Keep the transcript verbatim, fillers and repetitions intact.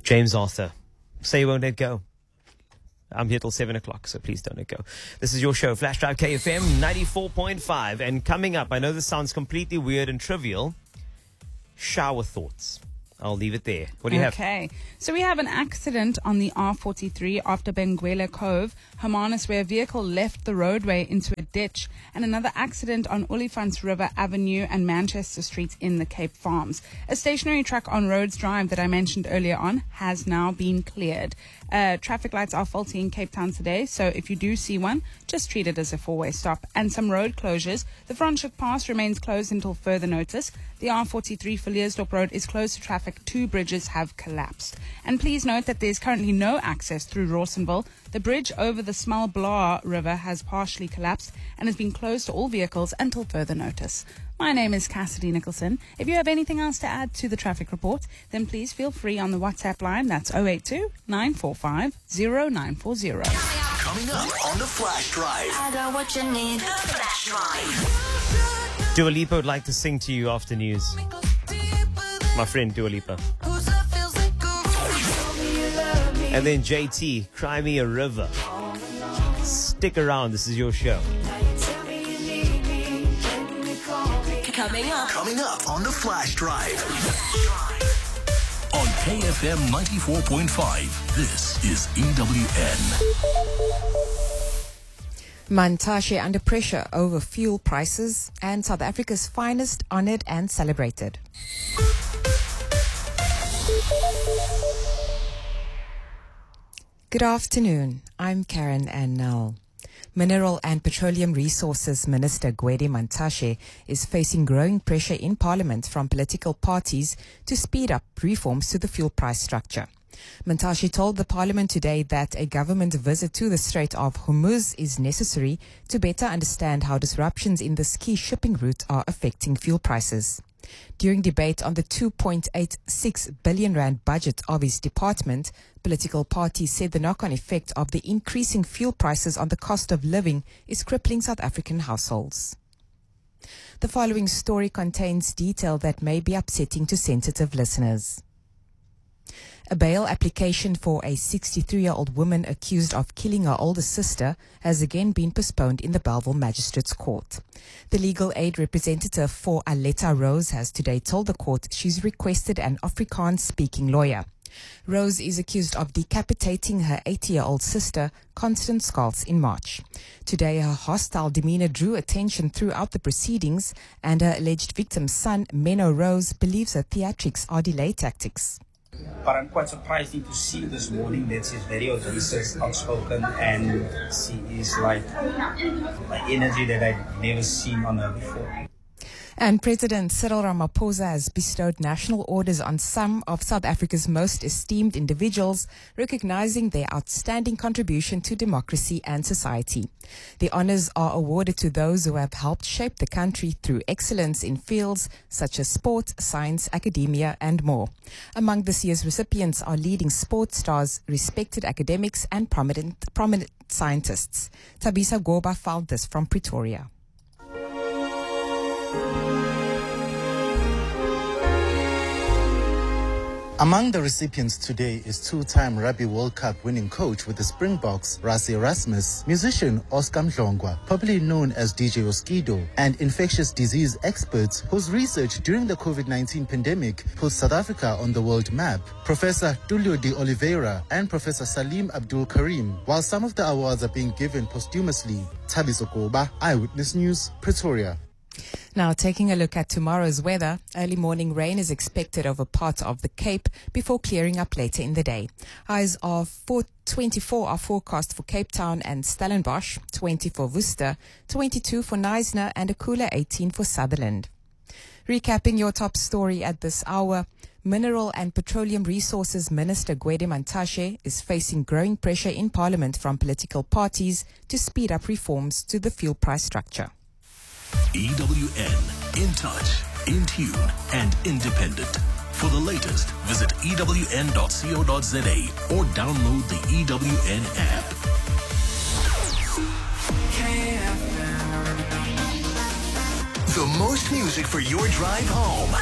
James Arthur. Say you won't let go. I'm here till seven o'clock, so please don't let go. This is your show, Flash Drive K F M ninety-four point five. And coming up, I know this sounds completely weird and trivial. Shower thoughts. I'll leave it there. What do you okay. have? Okay. So we have an accident on the R forty-three after Benguela Cove, Hermanus, where a vehicle left the roadway into a ditch, and another accident on Olifants River Avenue and Manchester Street in the Cape Farms. A stationary truck on Rhodes Drive that I mentioned earlier on has now been cleared. Uh, traffic lights are faulty in Cape Town today, so if you do see one, just treat it as a four-way stop. And some road closures. The Franschhoek Pass remains closed until further notice. The R forty-three Villiers-Dorp Road is closed to traffic. Two bridges have collapsed. And please note that there is currently no access through Rawsonville. The bridge over the Smalblaar River has partially collapsed and has been closed to all vehicles until further notice. My name is Cassidy Nicholson. If you have anything else to add to the traffic report, then please feel free on the WhatsApp line. That's zero eight two, nine four five, zero nine four zero. Coming up on the Flash Drive. I got what you need. Flash Drive. Dua Lipa would like to sing to you after news. My friend Dua Lipa. And then J T, Cry Me a River. Stick around, this is your show. Coming up. Coming up on the Flash Drive. On K F M ninety-four point five, this is E W N. Mantashe under pressure over fuel prices, and South Africa's finest honoured and celebrated. Good afternoon. I'm Karen Annell. Mineral and Petroleum Resources Minister Gwede Mantashe is facing growing pressure in Parliament from political parties to speed up reforms to the fuel price structure. Mantashe told the Parliament today that a government visit to the Strait of Hormuz is necessary to better understand how disruptions in this key shipping route are affecting fuel prices. During debate on the two point eight six billion rand budget of his department, political parties said the knock-on effect of the increasing fuel prices on the cost of living is crippling South African households. The following story contains detail that may be upsetting to sensitive listeners. A bail application for a sixty-three-year-old woman accused of killing her older sister has again been postponed in the Bellville Magistrates Court. The legal aid representative for Aletta Rose has today told the court she's requested an Afrikaans-speaking lawyer. Rose is accused of decapitating her eighty-year-old sister, Constance Scholz, in March. Today, her hostile demeanor drew attention throughout the proceedings, and her alleged victim's son, Menno Rose, believes her theatrics are delay tactics. But I'm quite surprised to see this morning that she's very audacious, outspoken, and she is like the energy that I've never seen on her before. And President Cyril Ramaphosa has bestowed national orders on some of South Africa's most esteemed individuals, recognizing their outstanding contribution to democracy and society. The honors are awarded to those who have helped shape the country through excellence in fields such as sport, science, academia, and more. Among this year's recipients are leading sports stars, respected academics, and prominent, prominent scientists. Tabisa Goba filed this from Pretoria. Among the recipients today is two-time Rugby World Cup winning coach with the Springboks, Rassie Erasmus, musician Oscar Mdlongwa, popularly known as D J Oskido, and infectious disease experts whose research during the COVID nineteen pandemic put South Africa on the world map, Professor Tulio de Oliveira and Professor Salim Abdul Karim, while some of the awards are being given posthumously. Thabiso Goba, Eyewitness News, Pretoria. Now, taking a look at tomorrow's weather, early morning rain is expected over parts of the Cape before clearing up later in the day. Highs of twenty-four are forecast for Cape Town and Stellenbosch, twenty for Worcester, twenty-two for Knysna, and a cooler eighteen for Sutherland. Recapping your top story at this hour, Mineral and Petroleum Resources Minister Gwede Mantashe is facing growing pressure in Parliament from political parties to speed up reforms to the fuel price structure. E W N, in touch, in tune, and independent. For the latest, visit E W N dot co dot za or download the E W N app. The most music for your drive home.